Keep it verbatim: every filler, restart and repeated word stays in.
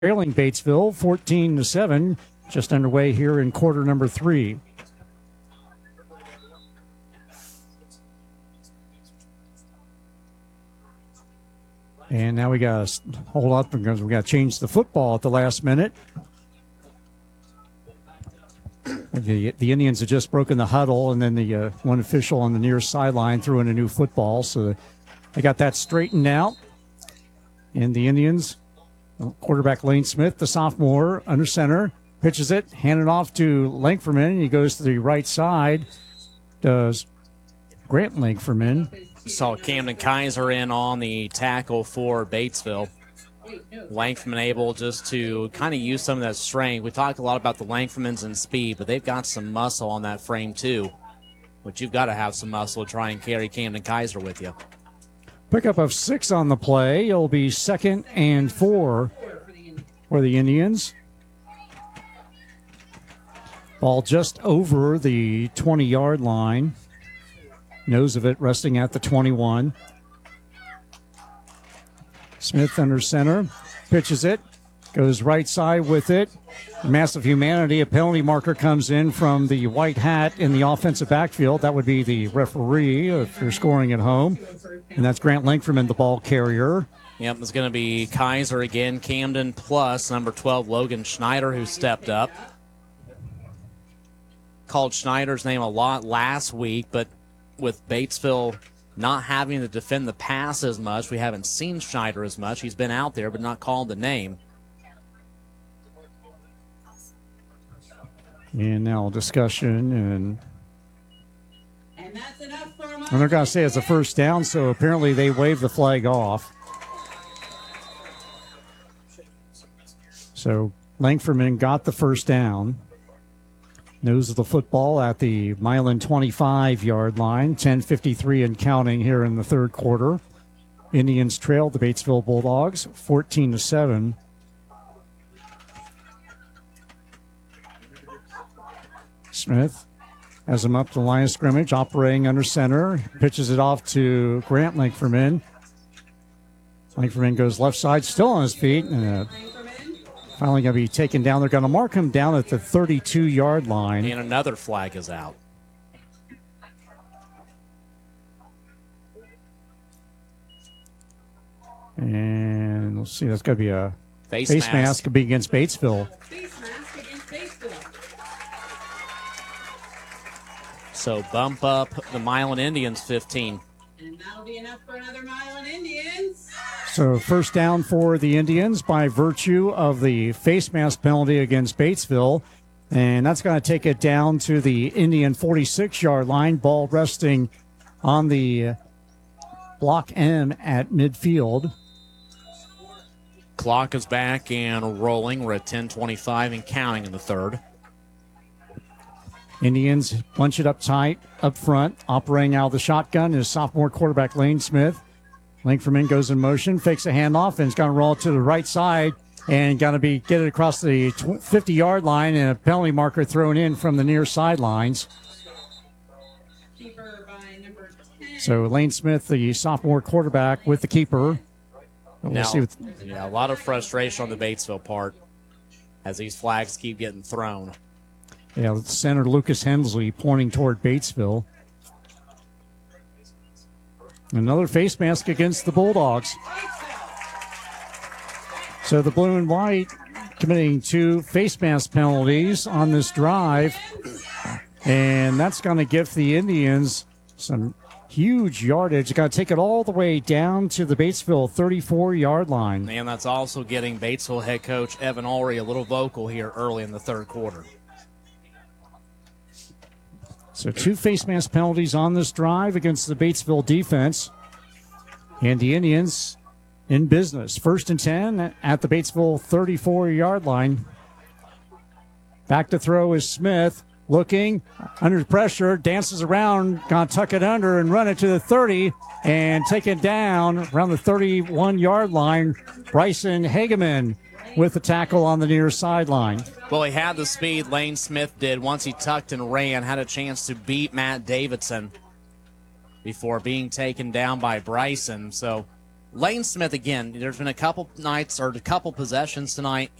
trailing Batesville fourteen to seven, just underway here in quarter number three. And now we got to hold up because we got to change the football at the last minute. The, the Indians have just broken the huddle, and then the uh, one official on the near sideline threw in a new football. So they got that straightened out. And the Indians, quarterback Lane Smith, the sophomore, under center, pitches it, handed off to Lankfordman. He goes to the right side. Does Grant Lankfordman. Saw Camden Kaiser in on the tackle for Batesville. Lankfordman able just to kind of use some of that strength. We talk a lot about the Lankfordmans and speed, but they've got some muscle on that frame too. But you've got to have some muscle to try and carry Camden Kaiser with you. Pickup of six on the play. It'll be second and four for the Indians. Ball just over the twenty-yard line. Nose of it resting at the twenty-one. Smith under center, pitches it, goes right side with it. Massive humanity. A penalty marker comes in from the white hat in the offensive backfield. That would be the referee if you're scoring at home. And that's Grant Lankfordman, the ball carrier. Yep, it's going to be Kaiser again. Camden plus number twelve, Logan Schneider, who stepped up. Called Schneider's name a lot last week, but with Batesville not having to defend the pass as much, we haven't seen Schneider as much. He's been out there, but not called the name. And now discussion, and, and that's enough for and they're going to say it's a first down, so apparently they waved the flag off. So Lankfordman got the first down. Nose of the football at the Milan twenty-five-yard line. ten fifty-three and counting here in the third quarter. Indians trail the Batesville Bulldogs fourteen to seven. Smith has him up to the line of scrimmage, operating under center. Pitches it off to Grant Lankfordman. Lankfordman goes left side, still on his feet. And, uh, finally going to be taken down. They're going to mark him down at the thirty-two-yard line. And another flag is out. And let's see, that's going to be a face, face mask. mask. Could be against Batesville. Face mask against Batesville. So bump up the Milan Indians fifteen. And that'll be enough for another Milan Indians. So first down for the Indians by virtue of the face mask penalty against Batesville. And that's going to take it down to the Indian forty-six-yard line. Ball resting on the block M at midfield. Clock is back and rolling. We're at ten twenty-five and counting in the third. Indians bunch it up tight up front. Operating out of the shotgun is sophomore quarterback Lane Smith. Lankfordman goes in motion, fakes a handoff, and it's going to roll to the right side and going to be get it across the fifty-yard line, and a penalty marker thrown in from the near sidelines. Keeper by number ten. So Lane Smith, the sophomore quarterback, with the keeper. We'll Now, see what, yeah, a lot of frustration on the Batesville part as these flags keep getting thrown. yeah, center Lucas Hensley pointing toward Batesville. Another face mask against the Bulldogs. So the blue and white committing two face mask penalties on this drive. And that's going to give the Indians some huge yardage. It's going to take it all the way down to the Batesville thirty-four-yard line. And that's also getting Batesville head coach Evan Ulrey a little vocal here early in the third quarter. So two face mask penalties on this drive against the Batesville defense. And the Indians in business. First and ten at the Batesville thirty-four-yard line. Back to throw is Smith. Looking under pressure, dances around, gonna tuck it under and run it to the thirty and take it down around the thirty-one-yard line. Bryson Hageman with the tackle on the near sideline. Well, he had the speed, Lane Smith did. Once he tucked and ran, had a chance to beat Matt Davidson before being taken down by Bryson. So Lane Smith, again, there's been a couple nights or a couple possessions tonight.